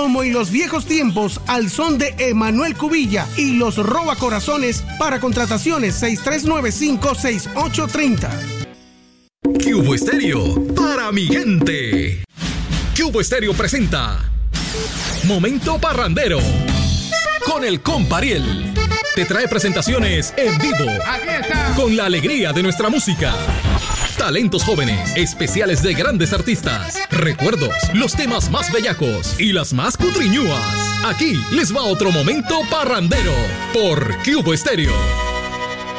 como en los viejos tiempos, al son de Emanuel Cubilla y los Robacorazones. Para contrataciones 6395-6830. Cubo Estéreo, para mi gente. Cubo Estéreo presenta Momento Parrandero con el Compariel. Te trae presentaciones en vivo. Aquí está. Con la alegría de nuestra música. Talentos jóvenes, especiales de grandes artistas, recuerdos, los temas más bellacos y las más cutriñúas. Aquí les va otro Momento Parrandero por Cubo Estéreo.